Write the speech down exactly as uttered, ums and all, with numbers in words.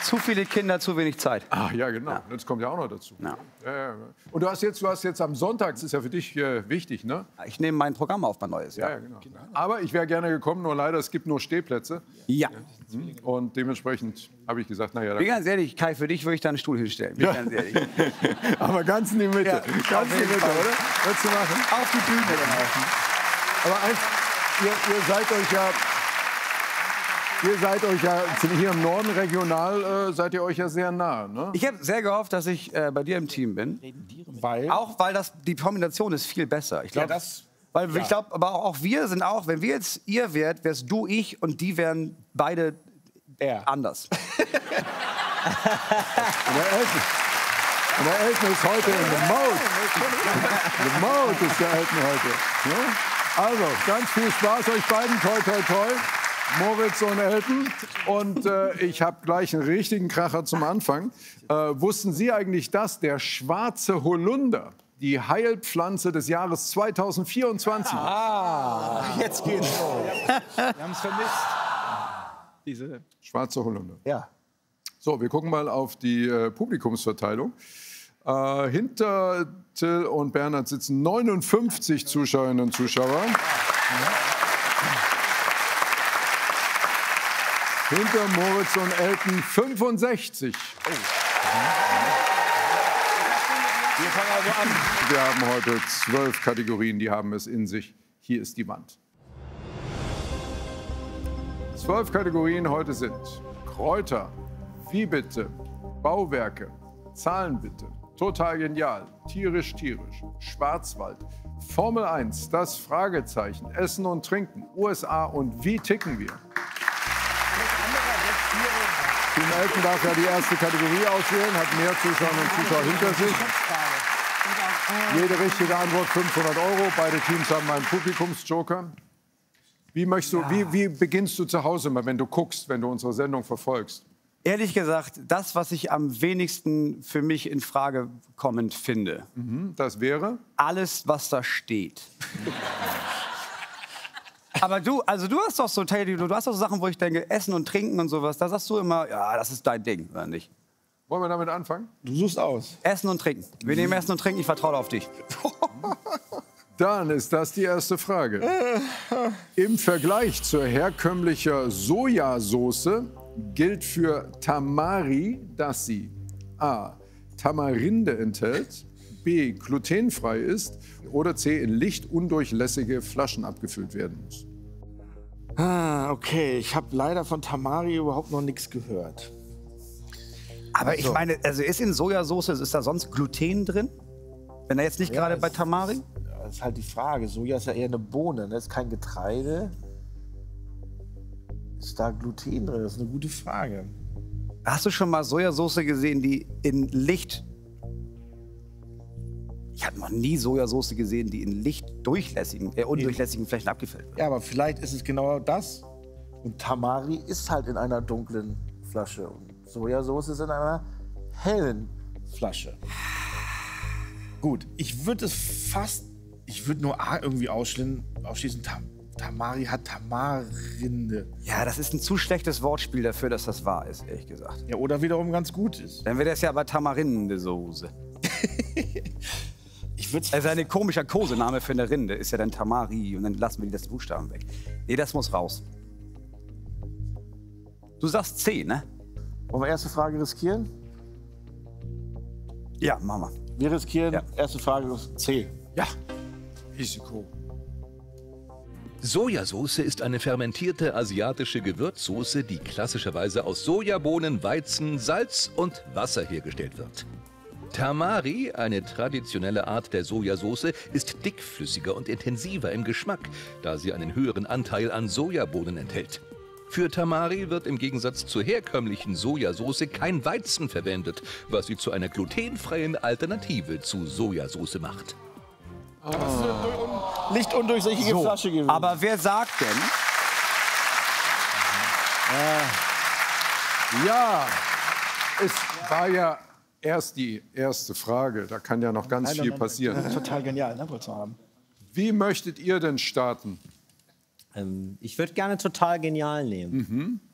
zu viele Kinder, zu wenig Zeit. Ah, ja, genau. Ja. Das kommt ja auch noch dazu. Ja. Ja, ja. Und du hast jetzt, du hast jetzt am Sonntag, das ist ja für dich äh, wichtig, ne? Ich nehme mein Programm auf, mein neues. Ja, Ja, ja, genau. Aber ich wäre gerne gekommen, nur leider, es gibt nur Stehplätze. ja. Und dementsprechend habe ich gesagt, naja, Bin ganz ehrlich, Kai, für dich würde ich da einen Stuhl hinstellen. Bin Ja. ganz ehrlich. aber ganz in die Mitte. Ja, ganz in die jeden Mitte, Fall. oder? Würdest du machen? Auf die Bühne dann auch. Aber eins, ihr, ihr seid euch ja, ihr seid euch ja hier im Norden regional, äh, seid ihr euch ja sehr nah, ne? Ich habe sehr gehofft, dass ich äh, bei dir im Team bin. Weil? Auch weil das, die Kombination ist viel besser. Ich glaub, Ja, das- weil ja. ich glaube, aber auch, auch wir sind auch, wenn wir jetzt ihr wärt, wärst du ich und die wären beide Er. anders. Und der Elton, und der Elton ist heute in the mode. The mode ist der Elton heute. Ne? Also, ganz viel Spaß euch beiden. Toi, toi, toi. Moritz und Elton. Und äh, ich habe gleich einen richtigen Kracher zum Anfang. Äh, wussten Sie eigentlich, dass der schwarze Holunder die Heilpflanze des Jahres zweitausendvierundzwanzig ist? Ah, jetzt geht's los. Wir haben es vermisst. Diese. Schwarze Holunder. Ja. So, wir gucken mal auf die äh, Publikumsverteilung. Äh, hinter Till und Bernhard sitzen neunundfünfzig Zuschauerinnen und Zuschauer. Hinter Moritz und Elton fünfundsechzig. Wir fangen also an. Wir haben heute zwölf Kategorien, die haben es in sich. Hier ist die Wand. Zwölf Kategorien heute sind Kräuter, Wie bitte, Bauwerke, Zahlen bitte, Total genial, Tierisch tierisch, Schwarzwald, Formel eins, das Fragezeichen, Essen und Trinken, U S A und Wie ticken wir? Team Elton darf ja die erste Kategorie auswählen, hat mehr Zuschauerinnen und Zuschauer hinter sich. Jede richtige Antwort fünfhundert Euro. Beide Teams haben einen Publikumsjoker. Wie, möchtest du, wie, wie beginnst du zu Hause mal, wenn du guckst, wenn du unsere Sendung verfolgst? Ehrlich gesagt, das, was ich am wenigsten für mich in Frage kommend finde. Mhm, das wäre? Alles, was da steht. Aber du, also du hast doch so, Teddy, du hast doch so Sachen, wo ich denke, Essen und Trinken und sowas, da sagst du immer, ja, das ist dein Ding, oder nicht? Wollen wir damit anfangen? Du suchst aus. Essen und Trinken. Wir nehmen Essen und Trinken, ich vertraue auf dich. Dann ist das die erste Frage. Im Vergleich zur herkömmlichen Sojasauce gilt für Tamari, dass sie a. Tamarinde enthält, b. glutenfrei ist oder c. in lichtundurchlässige Flaschen abgefüllt werden muss. Ah, okay. Ich habe leider von Tamari überhaupt noch nichts gehört. Aber ich meine, also ist in Sojasauce, ist da sonst Gluten drin? Wenn er jetzt nicht Ja, gerade es- bei Tamari? Das ist halt die Frage. Soja ist ja eher eine Bohne, das ist kein Getreide. Ist da Gluten drin? Das ist eine gute Frage. Hast du schon mal Sojasauce gesehen, die in Licht... Ich habe noch nie Sojasauce gesehen, die in lichtdurchlässigen, äh, undurchlässigen Flächen abgefüllt wird. Ja, aber vielleicht ist es genau das. Und Tamari ist halt in einer dunklen Flasche. Und Sojasauce ist in einer hellen Flasche. Gut, ich würde es fast, ich würde nur A irgendwie ausschließen, ausschließen Tam, Tamari hat Tamarinde. Ja, das ist ein zu schlechtes Wortspiel dafür, dass das wahr ist, ehrlich gesagt. Ja, oder wiederum ganz gut ist. Dann wäre das ja aber Tamarinde-Soße. Ich würde Also ein komischer Kosename für eine Rinde ist ja dann Tamari und dann lassen wir die letzten Buchstaben weg. Nee, das muss raus. Du sagst C, ne? Wollen wir erste Frage riskieren? Ja, Mama. Wir riskieren, Ja. erste Frage C. Ja. Risiko. Sojasauce ist eine fermentierte asiatische Gewürzsoße, die klassischerweise aus Sojabohnen, Weizen, Salz und Wasser hergestellt wird. Tamari, eine traditionelle Art der Sojasauce, ist dickflüssiger und intensiver im Geschmack, da sie einen höheren Anteil an Sojabohnen enthält. Für Tamari wird im Gegensatz zur herkömmlichen Sojasauce kein Weizen verwendet, was sie zu einer glutenfreien Alternative zu Sojasauce macht. Lichtundurchsichtige So, Flasche gewesen. aber wer sagt denn, Ja, es war ja erst die erste Frage. Da kann ja noch ganz viel passieren. Total genial, ne, wolltest du haben. Wie möchtet ihr denn starten? Ähm, ich würde gerne total genial nehmen.